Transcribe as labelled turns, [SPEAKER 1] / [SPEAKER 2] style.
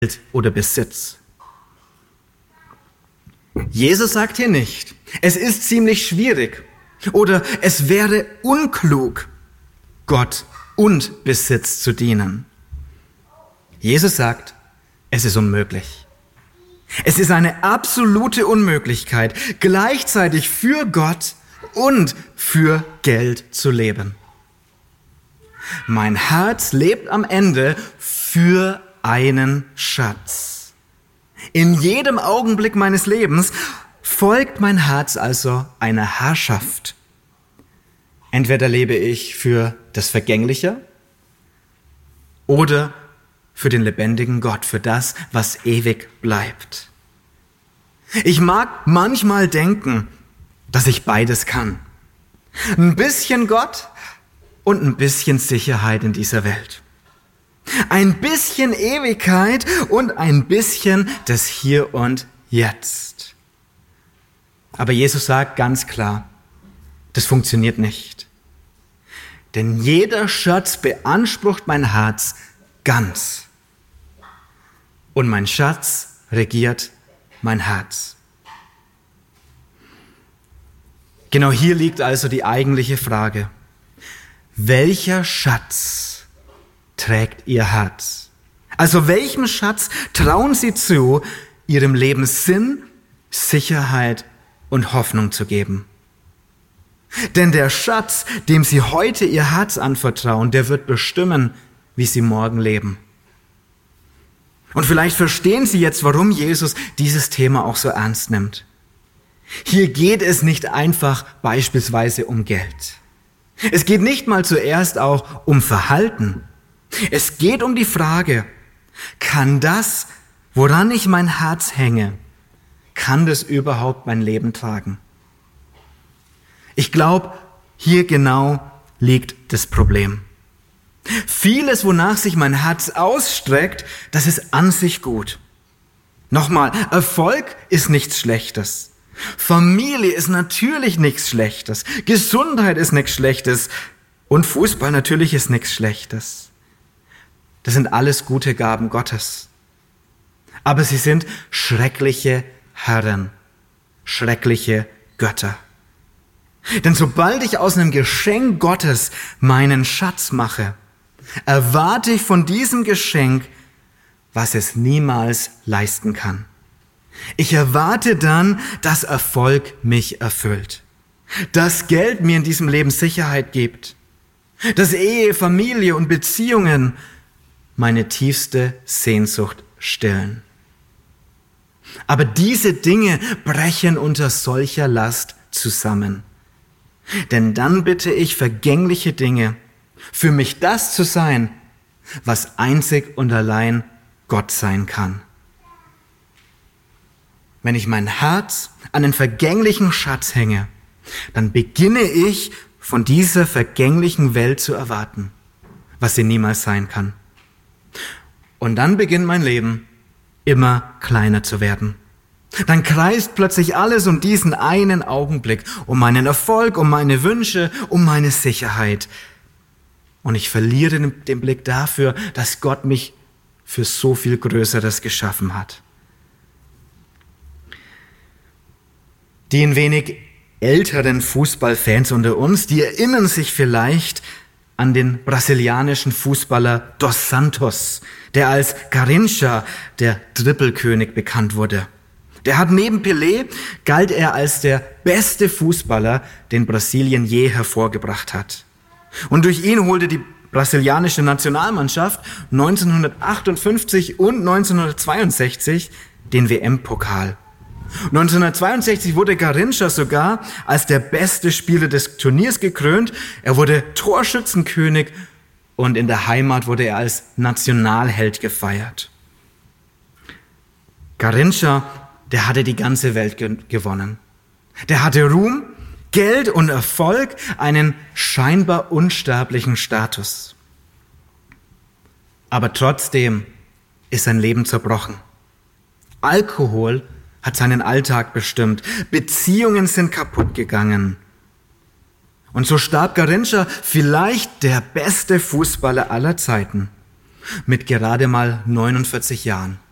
[SPEAKER 1] oder Besitz. Jesus sagt hier nicht, es ist ziemlich schwierig oder es wäre unklug, Gott und Besitz zu dienen. Jesus sagt, es ist unmöglich. Es ist eine absolute Unmöglichkeit, gleichzeitig für Gott und für Geld zu leben. Mein Herz lebt am Ende für einen Schatz. In jedem Augenblick meines Lebens folgt mein Herz also einer Herrschaft. Entweder lebe ich für das Vergängliche oder für den lebendigen Gott, für das, was ewig bleibt. Ich mag manchmal denken, dass ich beides kann. Ein bisschen Gott und ein bisschen Sicherheit in dieser Welt. Ein bisschen Ewigkeit und ein bisschen das Hier und Jetzt. Aber Jesus sagt ganz klar, das funktioniert nicht. Denn jeder Schatz beansprucht mein Herz ganz. Und mein Schatz regiert mein Herz. Genau hier liegt also die eigentliche Frage. Welcher Schatz trägt Ihr Herz? Also welchem Schatz trauen Sie zu, Ihrem Leben Sinn, Sicherheit und Hoffnung zu geben? Denn der Schatz, dem Sie heute Ihr Herz anvertrauen, der wird bestimmen, wie Sie morgen leben. Und vielleicht verstehen Sie jetzt, warum Jesus dieses Thema auch so ernst nimmt. Hier geht es nicht einfach beispielsweise um Geld. Es geht nicht mal zuerst auch um Verhalten. Es geht um die Frage, kann das, woran ich mein Herz hänge, kann das überhaupt mein Leben tragen? Ich glaube, hier genau liegt das Problem. Vieles, wonach sich mein Herz ausstreckt, das ist an sich gut. Nochmal, Erfolg ist nichts Schlechtes. Familie ist natürlich nichts Schlechtes. Gesundheit ist nichts Schlechtes. Und Fußball natürlich ist nichts Schlechtes. Das sind alles gute Gaben Gottes. Aber sie sind schreckliche Herren, schreckliche Götter. Denn sobald ich aus einem Geschenk Gottes meinen Schatz mache, erwarte ich von diesem Geschenk, was es niemals leisten kann. Ich erwarte dann, dass Erfolg mich erfüllt, dass Geld mir in diesem Leben Sicherheit gibt, dass Ehe, Familie und Beziehungen meine tiefste Sehnsucht stillen. Aber diese Dinge brechen unter solcher Last zusammen. Denn dann bitte ich vergängliche Dinge, für mich das zu sein, was einzig und allein Gott sein kann. Wenn ich mein Herz an den vergänglichen Schatz hänge, dann beginne ich von dieser vergänglichen Welt zu erwarten, was sie niemals sein kann. Und dann beginnt mein Leben immer kleiner zu werden. Dann kreist plötzlich alles um diesen einen Augenblick, um meinen Erfolg, um meine Wünsche, um meine Sicherheit. Und ich verliere den Blick dafür, dass Gott mich für so viel Größeres geschaffen hat. Die ein wenig älteren Fußballfans unter uns, die erinnern sich vielleicht an den brasilianischen Fußballer Dos Santos, der als Garrincha, der Trippelkönig, bekannt wurde. Der hat neben Pelé, galt er als der beste Fußballer, den Brasilien je hervorgebracht hat. Und durch ihn holte die brasilianische Nationalmannschaft 1958 und 1962 den WM-Pokal. 1962 wurde Garrincha sogar als der beste Spieler des Turniers gekrönt. Er wurde Torschützenkönig und in der Heimat wurde er als Nationalheld gefeiert. Garrincha, der hatte die ganze Welt gewonnen. Der hatte Ruhm, Geld und Erfolg, einen scheinbar unsterblichen Status. Aber trotzdem ist sein Leben zerbrochen. Alkohol hat seinen Alltag bestimmt. Beziehungen sind kaputt gegangen. Und so starb Garrincha, vielleicht der beste Fußballer aller Zeiten, mit gerade mal 49 Jahren.